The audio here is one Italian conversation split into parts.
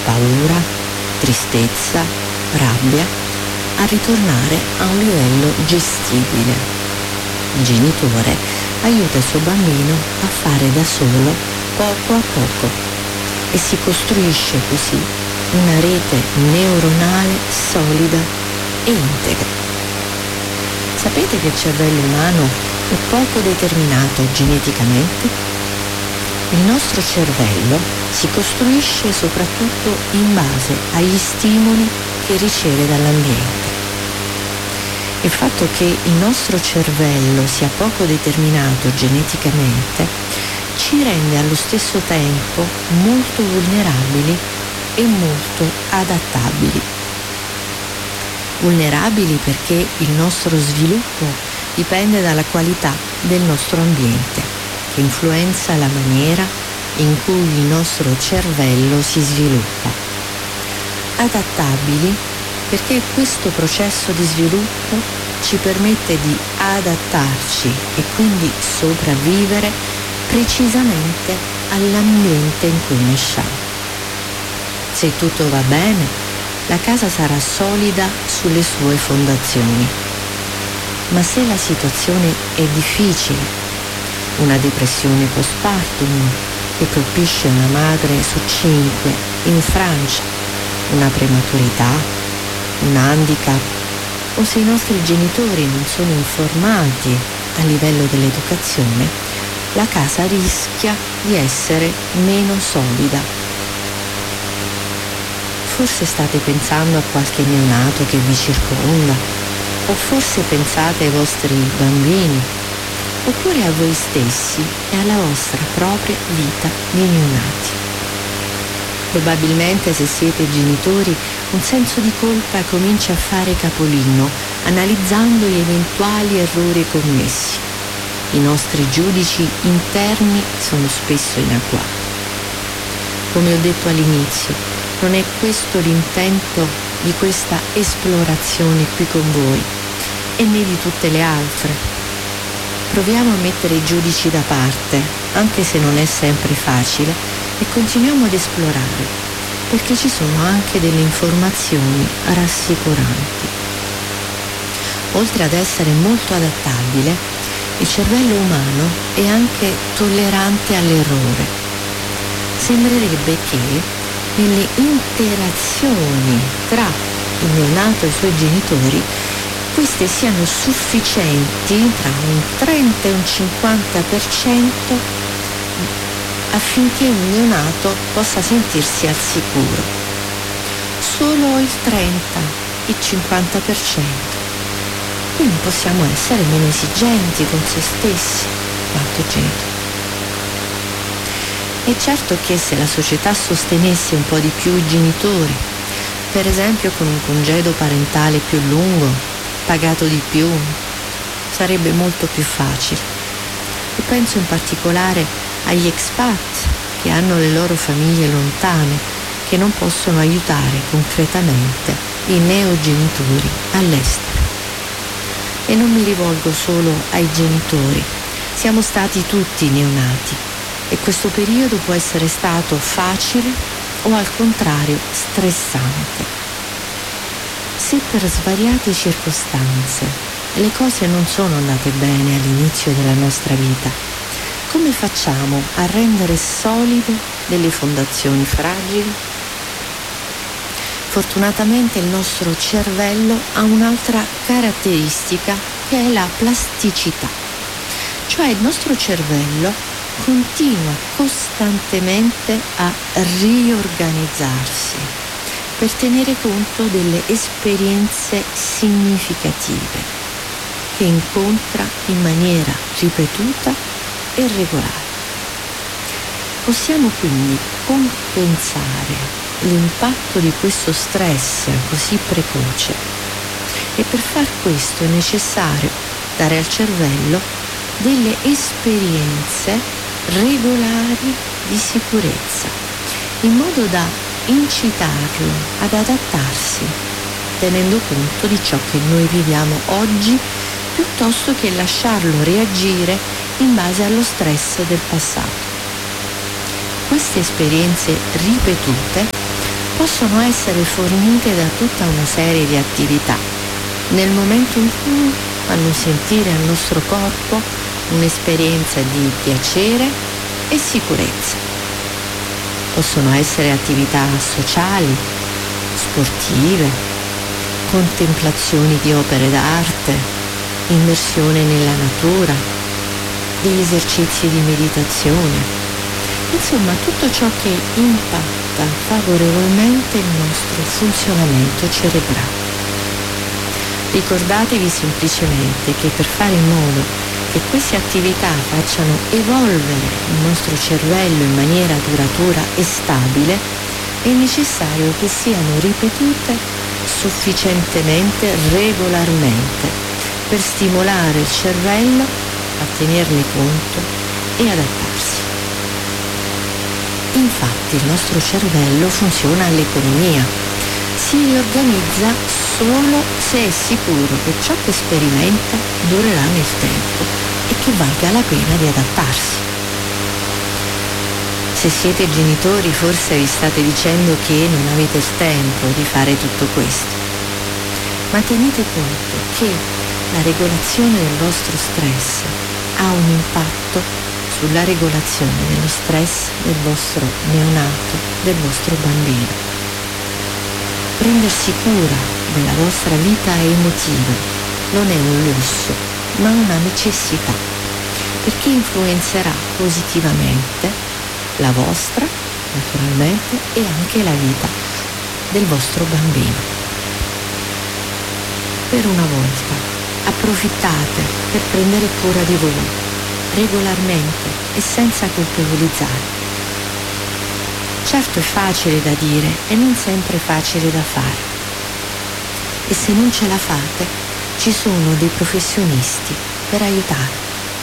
paura, tristezza, rabbia, a ritornare a un livello gestibile. Il genitore aiuta il suo bambino a fare da solo poco a poco e si costruisce così una rete neuronale solida e integra. Sapete che il cervello umano è poco determinato geneticamente? Il nostro cervello si costruisce soprattutto in base agli stimoli che riceve dall'ambiente. Il fatto che il nostro cervello sia poco determinato geneticamente ci rende allo stesso tempo molto vulnerabili e molto adattabili. Vulnerabili perché il nostro sviluppo dipende dalla qualità del nostro ambiente, che influenza la maniera in cui il nostro cervello si sviluppa. Adattabili perché questo processo di sviluppo ci permette di adattarci e quindi sopravvivere precisamente all'ambiente in cui nasciamo. Se tutto va bene, la casa sarà solida sulle sue fondazioni. Ma se la situazione è difficile, una depressione postpartum che colpisce una madre su 5 in Francia, una prematurità, un handicap, o se i nostri genitori non sono informati a livello dell'educazione, la casa rischia di essere meno solida. Forse state pensando a qualche neonato che vi circonda, o forse pensate ai vostri bambini, oppure a voi stessi e alla vostra propria vita di neonati. Probabilmente se siete genitori un senso di colpa comincia a fare capolino analizzando gli eventuali errori commessi. I nostri giudici interni sono spesso in agguato. Come ho detto all'inizio, non è questo l'intento di questa esplorazione qui con voi e né di tutte le altre. Proviamo a mettere i giudici da parte, anche se non è sempre facile, e continuiamo ad esplorare, perché ci sono anche delle informazioni rassicuranti. Oltre ad essere molto adattabile, il cervello umano è anche tollerante all'errore. Sembrerebbe che nelle interazioni tra il neonato e i suoi genitori queste siano sufficienti tra un 30 e un 50% affinché un neonato possa sentirsi al sicuro. Solo il 30, il 50%. Quindi possiamo essere meno esigenti con se stessi quanto genitori. È certo che se la società sostenesse un po' di più i genitori, per esempio con un congedo parentale più lungo, pagato di più, sarebbe molto più facile. E penso in particolare agli expat che hanno le loro famiglie lontane, che non possono aiutare concretamente i neogenitori all'estero. E non mi rivolgo solo ai genitori, siamo stati tutti neonati e questo periodo può essere stato facile o al contrario stressante. Se per svariate circostanze le cose non sono andate bene all'inizio della nostra vita, come facciamo a rendere solide delle fondazioni fragili? Fortunatamente il nostro cervello ha un'altra caratteristica che è la plasticità, cioè il nostro cervello continua costantemente a riorganizzarsi per tenere conto delle esperienze significative che incontra in maniera ripetuta e regolare. Possiamo quindi compensare l'impatto di questo stress così precoce e per far questo è necessario dare al cervello delle esperienze regolari di sicurezza in modo da incitarlo ad adattarsi tenendo conto di ciò che noi viviamo oggi piuttosto che lasciarlo reagire in base allo stress del passato. Queste esperienze ripetute possono essere fornite da tutta una serie di attività, nel momento in cui fanno sentire al nostro corpo un'esperienza di piacere e sicurezza. Possono essere attività sociali, sportive, contemplazioni di opere d'arte, immersione nella natura, degli esercizi di meditazione, insomma tutto ciò che impatta favorevolmente il nostro funzionamento cerebrale. Ricordatevi semplicemente che per fare in modo che queste attività facciano evolvere il nostro cervello in maniera duratura e stabile, è necessario che siano ripetute sufficientemente regolarmente per stimolare il cervello a tenerne conto e adattarsi. Infatti il nostro cervello funziona all'economia, si riorganizza solo se è sicuro che ciò che sperimenta durerà nel tempo e che valga la pena di adattarsi. Se siete genitori forse vi state dicendo che non avete il tempo di fare tutto questo, ma tenete conto che la regolazione del vostro stress ha un impatto sulla regolazione dello stress del vostro neonato, del vostro bambino. Prendersi cura della vostra vita emotiva non è un lusso, ma una necessità, perché influenzerà positivamente la vostra, naturalmente, e anche la vita del vostro bambino. Per una volta, approfittate per prendere cura di voi, regolarmente e senza colpevolizzare. Certo è facile da dire e non sempre facile da fare. E se non ce la fate, ci sono dei professionisti per aiutare.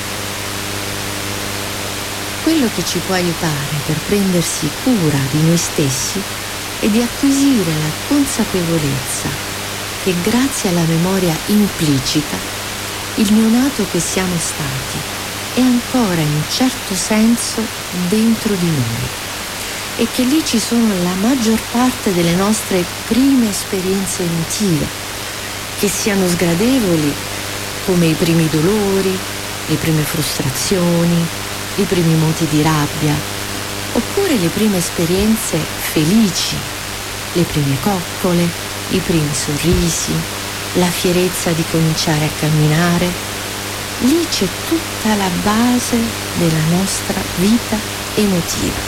Quello che ci può aiutare per prendersi cura di noi stessi è di acquisire la consapevolezza che grazie alla memoria implicita il neonato che siamo stati è ancora in un certo senso dentro di noi e che lì ci sono la maggior parte delle nostre prime esperienze emotive, che siano sgradevoli come i primi dolori, le prime frustrazioni, i primi moti di rabbia, oppure le prime esperienze felici, le prime coccole, i primi sorrisi, la fierezza di cominciare a camminare. Lì c'è tutta la base della nostra vita emotiva.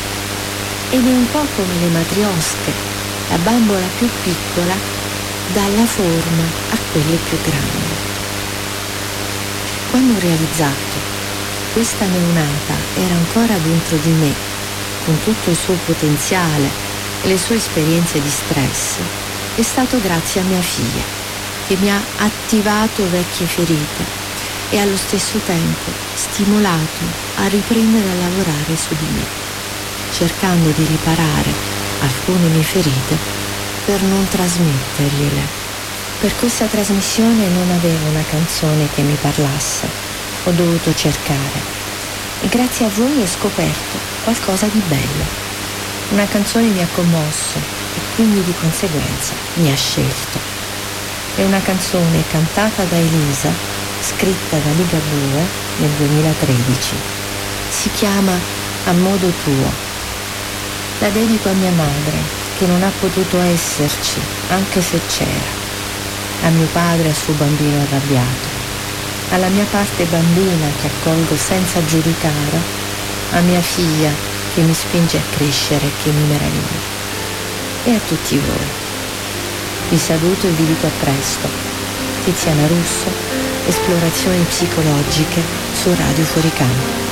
Ed è un po' come le matriosche, la bambola più piccola dalla forma a quelle più grandi. Quando ho realizzato questa neonata era ancora dentro di me, con tutto il suo potenziale e le sue esperienze di stress, è stato grazie a mia figlia, che mi ha attivato vecchie ferite e allo stesso tempo stimolato a riprendere a lavorare su di me, cercando di riparare alcune mie ferite per non trasmettergliele. Per questa trasmissione non avevo una canzone che mi parlasse, ho dovuto cercare e grazie a voi ho scoperto qualcosa di bello. Una canzone mi ha commosso e quindi di conseguenza mi ha scelto. È una canzone cantata da Elisa, scritta da Ligabue nel 2013. Si chiama A modo tuo. La dedico a mia madre, che non ha potuto esserci, anche se c'era. A mio padre e al suo bambino arrabbiato. Alla mia parte bambina che accolgo senza giudicare. A mia figlia che mi spinge a crescere e che mi meraviglia. E a tutti voi. Vi saluto e vi dico a presto. Tiziana Russo, Esplorazioni psicologiche su Radio Fuoricampo.